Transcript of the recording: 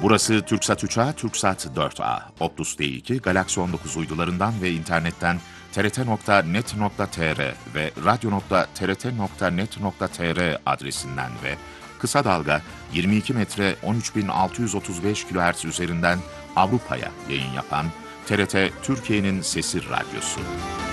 Burası TürkSat 3A, TürkSat 4A, Optus D2, Galaxy 19 uydularından ve internetten trt.net.tr ve radyo.trt.net.tr adresinden ve kısa dalga 22 metre 13.635 kHz üzerinden Avrupa'ya yayın yapan TRT Türkiye'nin Sesi Radyosu.